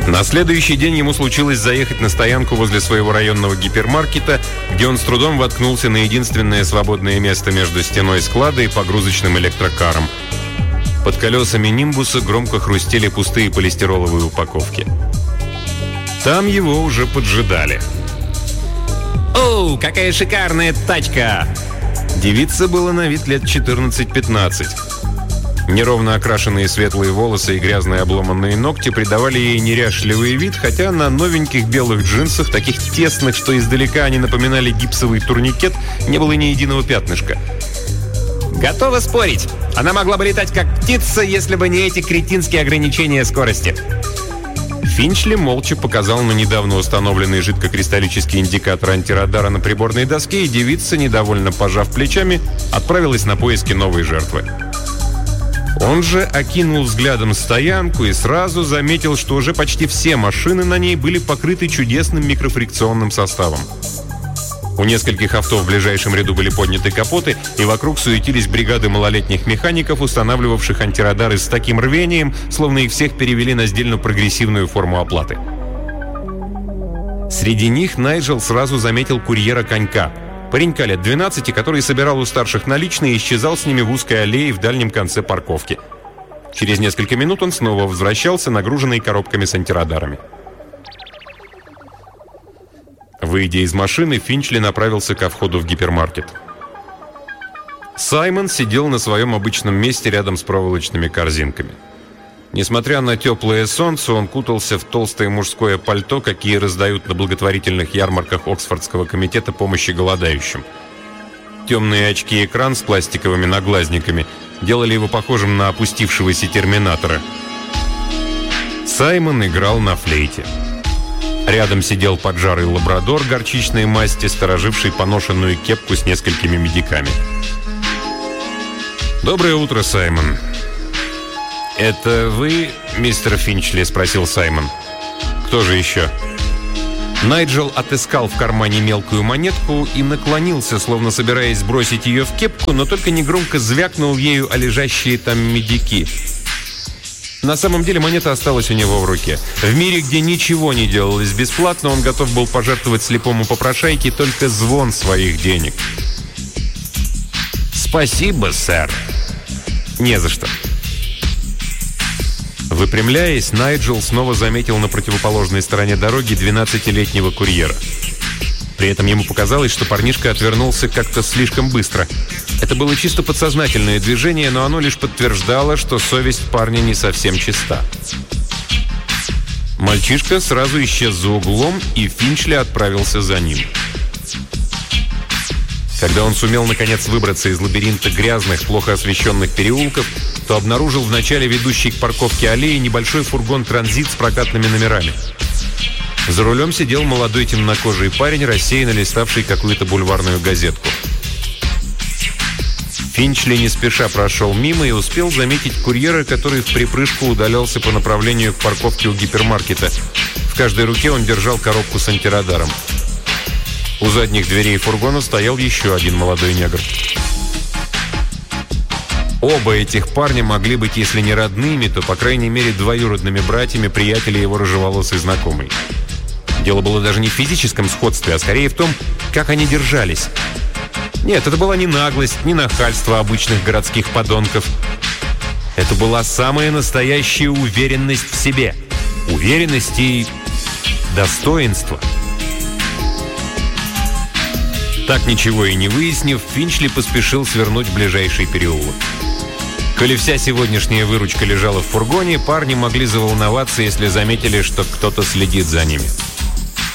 На следующий день ему случилось заехать на стоянку возле своего районного гипермаркета, где он с трудом воткнулся на единственное свободное место между стеной склада и погрузочным электрокаром. Под колесами «Нимбуса» громко хрустели пустые полистироловые упаковки. Там его уже поджидали. «Оу, какая шикарная тачка!» Девице было на вид лет 14-15. Неровно окрашенные светлые волосы и грязные обломанные ногти придавали ей неряшливый вид, хотя на новеньких белых джинсах, таких тесных, что издалека они напоминали гипсовый турникет, не было ни единого пятнышка. «Готова спорить? Она могла бы летать как птица, если бы не эти кретинские ограничения скорости». Финчли молча показал на недавно установленный жидкокристаллический индикатор антирадара на приборной доске, и девица, недовольно пожав плечами, отправилась на поиски новой жертвы. Он же окинул взглядом стоянку и сразу заметил, что уже почти все машины на ней были покрыты чудесным микрофрикционным составом. У нескольких авто в ближайшем ряду были подняты капоты, и вокруг суетились бригады малолетних механиков, устанавливавших антирадары с таким рвением, словно их всех перевели на сдельно-прогрессивную форму оплаты. Среди них Найджел сразу заметил курьера конька. Паренька лет 12, который собирал у старших наличные и исчезал с ними в узкой аллее в дальнем конце парковки. Через несколько минут он снова возвращался, нагруженный коробками с антирадарами. Выйдя из машины, Финчли направился ко входу в гипермаркет. Саймон сидел на своем обычном месте рядом с проволочными корзинками. Несмотря на теплое солнце, он кутался в толстое мужское пальто, какие раздают на благотворительных ярмарках Оксфордского комитета помощи голодающим. Темные очки-экран с пластиковыми наглазниками делали его похожим на опустившегося терминатора. Саймон играл на флейте. Рядом сидел поджарый лабрадор горчичной масти, стороживший поношенную кепку с несколькими медиками. «Доброе утро, Саймон». «Это вы, мистер Финчли?» — спросил Саймон. «Кто же еще?» Найджел отыскал в кармане мелкую монетку и наклонился, словно собираясь сбросить ее в кепку, но только негромко звякнул ею о лежащие там медики. На самом деле монета осталась у него в руке. В мире, где ничего не делалось бесплатно, он готов был пожертвовать слепому попрошайке только звон своих денег. «Спасибо, сэр». «Не за что». Выпрямляясь, Найджел снова заметил на противоположной стороне дороги 12-летнего курьера. При этом ему показалось, что парнишка отвернулся как-то слишком быстро. Это было чисто подсознательное движение, но оно лишь подтверждало, что совесть парня не совсем чиста. Мальчишка сразу исчез за углом, и Финчли отправился за ним. Когда он сумел, наконец, выбраться из лабиринта грязных, плохо освещенных переулков, то обнаружил в начале ведущей к парковке аллеи небольшой фургон-транзит с прокатными номерами. За рулем сидел молодой темнокожий парень, рассеянно листавший какую-то бульварную газетку. Финчли не спеша прошел мимо и успел заметить курьера, который в припрыжку удалялся по направлению к парковке у гипермаркета. В каждой руке он держал коробку с антирадаром. У задних дверей фургона стоял еще один молодой негр. Оба этих парня могли быть, если не родными, то, по крайней мере, двоюродными братьями приятеля его рыжеволосой знакомой. Дело было даже не в физическом сходстве, а скорее в том, как они держались. Нет, это была не наглость, не нахальство обычных городских подонков. Это была самая настоящая уверенность в себе. Уверенность и достоинство. Так ничего и не выяснив, Финчли поспешил свернуть в ближайший переулок. Коли вся сегодняшняя выручка лежала в фургоне, парни могли заволноваться, если заметили, что кто-то следит за ними.